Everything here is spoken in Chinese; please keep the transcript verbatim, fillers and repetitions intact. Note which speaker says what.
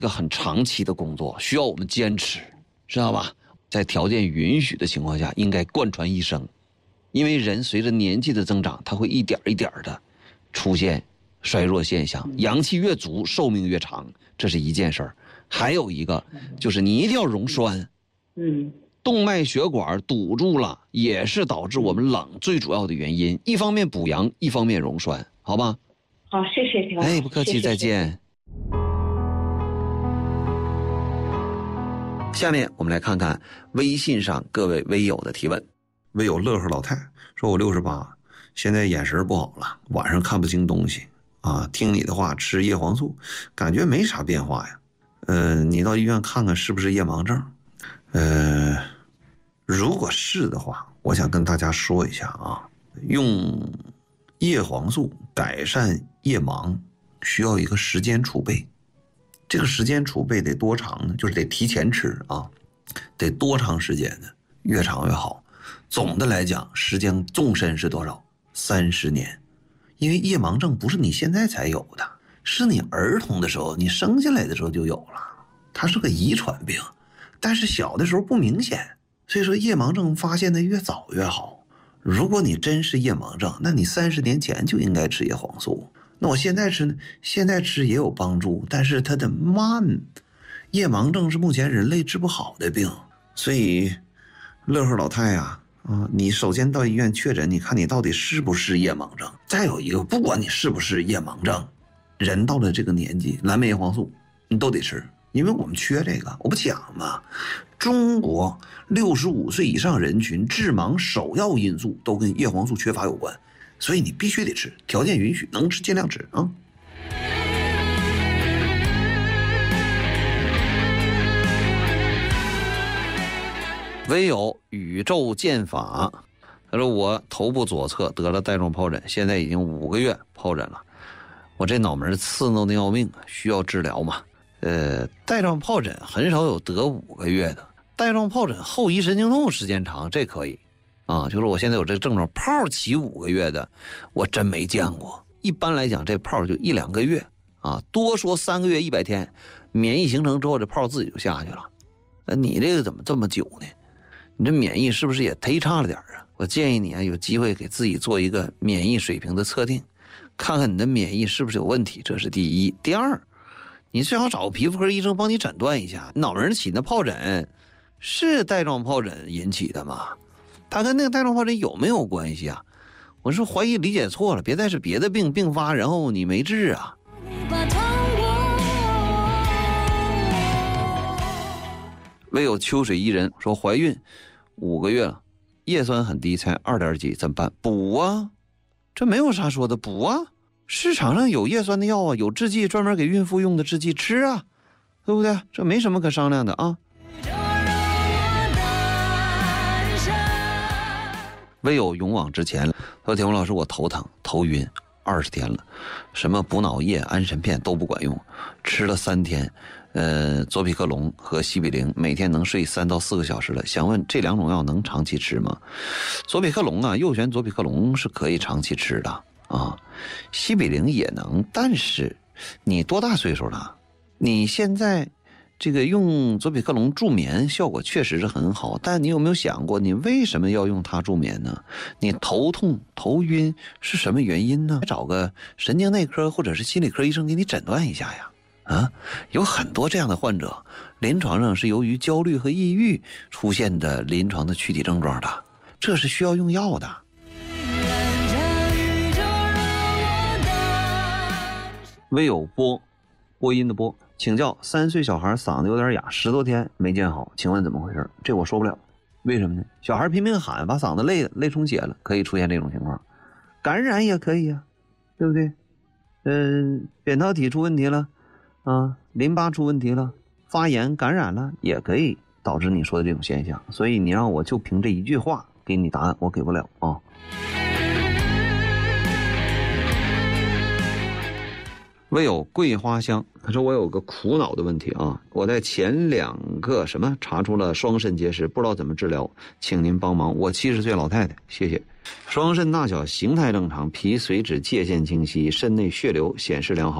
Speaker 1: 一个很长期的工作，需要我们坚持，知道吧？在条件允许的情况下，应该贯穿一生。因为人随着年纪的增长，他会一点一点的出现衰弱现象，阳气越足，寿命越长，这是一件事儿。还有一个就是你一定要溶栓，
Speaker 2: 嗯，
Speaker 1: 动脉血管堵住了，也是导致我们冷最主要的原因。一方面补阳，一方面溶栓，好吧？
Speaker 2: 好，谢谢田老师。
Speaker 1: 哎，不客气，再见。下面我们来看看微信上各位微友的提问。
Speaker 3: 微友乐呵老太说：“我六十八，现在眼神不好了，晚上看不清东西啊。听你的话吃叶黄素，感觉没啥变化呀。呃，你到医院看看是不是夜盲症？呃，如果是的话，我想跟大家说一下啊，用叶黄素改善夜盲需要一个时间储备。这个时间储备得多长呢？就是得提前吃啊，得多长时间呢？越长越好。总的来讲，时间纵深是多少？三十年。因为夜盲症不是你现在才有的，是你儿童的时候，你生下来的时候就有了。它是个遗传病，但是小的时候不明显，所以说夜盲症发现的越早越好。如果你真是夜盲症，那你三十年前就应该吃叶黄素。那我现在吃呢？现在吃也有帮助，但是它的慢。夜盲症是目前人类治不好的病，所以乐呵老太呀、啊，啊，你首先到医院确诊，你看你到底是不是夜盲症。再有一个，不管你是不是夜盲症，人到了这个年纪，蓝莓叶黄素你都得吃，因为我们缺这个。我不讲嘛，中国六十五岁以上人群致盲首要因素都跟叶黄素缺乏有关，所以你必须得吃，条件允许能吃尽量吃啊。
Speaker 1: 唯有宇宙剑法，他说我头部左侧得了带状疱疹，现在已经五个月疱疹了，我这脑门刺挠的要命，需要治疗吗？呃，带状疱疹很少有得五个月的，带状疱疹后遗神经痛时间长，这可以啊。就是我现在有这个症状，泡起五个月的，我真没见过。一般来讲，这泡就一两个月啊，多说三个月一百天，免疫形成之后，这泡自己就下去了。呃，你这个怎么这么久呢？你这免疫是不是也忒差了点啊？我建议你啊，有机会给自己做一个免疫水平的测定，看看你的免疫是不是有问题，这是第一。第二，你最好找个皮肤科医生帮你诊断一下，脑门起的疱疹是带状疱疹引起的吗？它跟那个带状疱疹有没有关系啊？我是怀疑理解错了，别再是别的病并发，然后你没治啊。唯有秋水伊人说怀孕五个月了，叶酸很低，才二点几，怎么办？补啊，这没有啥说的，补啊。市场上有叶酸的药啊，有制剂专门给孕妇用的制剂，吃啊，对不对？这没什么可商量的啊。唯有勇往直前了。说铁红老师，我头疼头晕二十天了，什么补脑液、安神片都不管用，吃了三天。呃，左匹克隆和西比灵每天能睡三到四个小时了，想问这两种药能长期吃吗？左匹克隆啊，右旋左匹克隆是可以长期吃的啊，西比灵也能，但是你多大岁数了？你现在这个用左匹克隆助眠效果确实是很好，但你有没有想过，你为什么要用它助眠呢？你头痛头晕是什么原因呢？找个神经内科或者是心理科医生给你诊断一下呀。啊，有很多这样的患者，临床上是由于焦虑和抑郁出现的临床的躯体症状的，这是需要用药的。唯有播播音的播，请教三岁小孩嗓子有点哑，十多天没见好，请问怎么回事？这我说不了，为什么呢？小孩拼命喊，把嗓子累累充血了，可以出现这种情况。感染也可以呀、啊，对不对？嗯，扁桃体出问题了。啊，淋巴出问题了，发炎感染了，也可以导致你说的这种现象。所以你让我就凭这一句话给你答案，我给不了啊。唯有桂花香，他说我有个苦恼的问题啊，我在前两个什么查出了双肾结石，不知道怎么治疗，请您帮忙。我七十岁老太太，谢谢。双肾大小形态正常，脾髓质界限清晰，肾内血流显示良好。